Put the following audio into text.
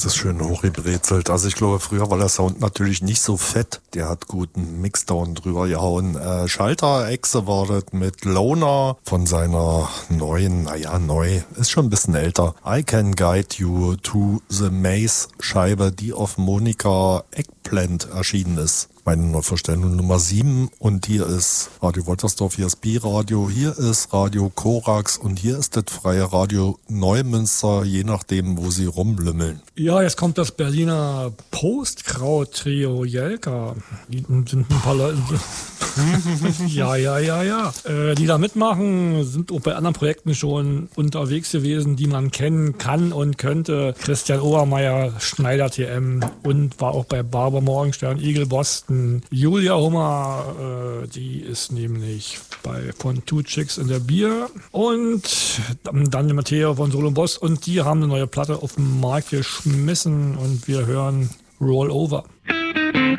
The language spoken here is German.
ist schön hochgebrezelt. Also ich glaube, früher war der Sound natürlich nicht so fett. Der hat guten Mixdown drüber gehauen. Schalter-Echse war das mit Loner von seiner neuen, neu, ist schon ein bisschen älter. I Can Guide You to the Maze Scheibe, die auf Monika Eggplant erschienen ist. Meine Neuverstellung Nummer 7 und hier ist Radio Woltersdorf, hier ist B-Radio, hier ist Radio Korax und hier ist das freie Radio Neumünster, je nachdem, wo sie rumlümmeln. Ja, jetzt kommt das Berliner Postkraut-Trio Jelka. Die sind ein paar Leute. Ja. Die da mitmachen, sind auch bei anderen Projekten schon unterwegs gewesen, die man kennen kann und könnte. Christian Obermeier, Schneider TM und war auch bei Barber Morgenstern, Eagle Boston. Julia Hummer, die ist nämlich von Two Chicks in der Bier. Und dann der Matteo von Solo Boss und die haben eine neue Platte auf den Markt geschmissen und wir hören Roll Over.